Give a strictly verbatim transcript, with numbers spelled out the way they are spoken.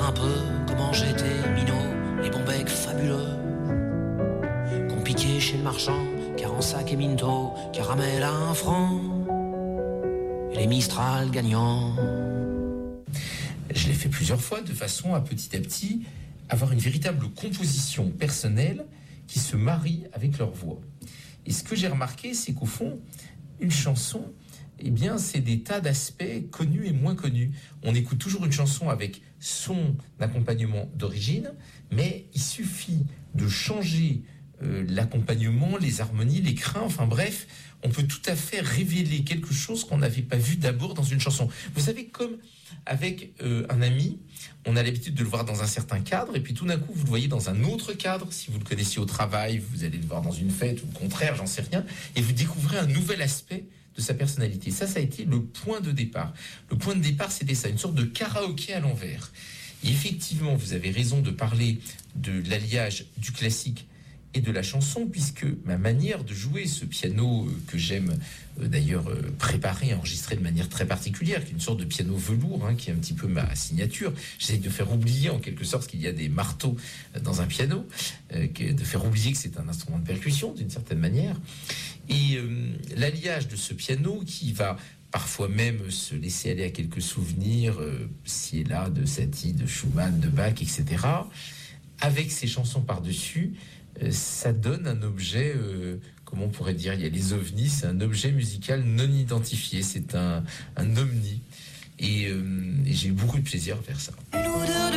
un peu comment j'étais minot, les bons becs fabuleux, qu'on piquait chez le marchand, Carensac et Minto, caramel à un franc, et les Mistral gagnants. Je l'ai fait plusieurs fois de façon à petit à petit avoir une véritable composition personnelle qui se marie avec leur voix. Et ce que j'ai remarqué, c'est qu'au fond, une chanson, eh bien, c'est des tas d'aspects connus et moins connus. On écoute toujours une chanson avec son accompagnement d'origine, mais il suffit de changer euh, l'accompagnement, les harmonies, les crins, enfin bref, on peut tout à fait révéler quelque chose qu'on n'avait pas vu d'abord dans une chanson. Vous savez, comme avec euh, un ami, on a l'habitude de le voir dans un certain cadre, et puis tout d'un coup, vous le voyez dans un autre cadre. Si vous le connaissiez au travail, vous allez le voir dans une fête, ou le contraire, j'en sais rien, et vous découvrez un nouvel aspect de sa personnalité. Ça, ça a été le point de départ. Le point de départ, c'était ça, une sorte de karaoké à l'envers. Et effectivement, vous avez raison de parler de l'alliage du classique et de la chanson, puisque ma manière de jouer ce piano euh, que j'aime euh, d'ailleurs euh, préparer, enregistrer de manière très particulière, qui est une sorte de piano velours, hein, qui est un petit peu ma signature. J'essaie de faire oublier en quelque sorte qu'il y a des marteaux euh, dans un piano, euh, que, de faire oublier que c'est un instrument de percussion d'une certaine manière. Et euh, l'alliage de ce piano qui va parfois même se laisser aller à quelques souvenirs, euh, ci et là, de Satie, de Schumann, de Bach, et cetera, avec ces chansons par-dessus, ça donne un objet, euh, comment on pourrait dire, il y a les ovnis, c'est un objet musical non identifié, c'est un, un omni. Et, euh, et j'ai eu beaucoup de plaisir à faire ça.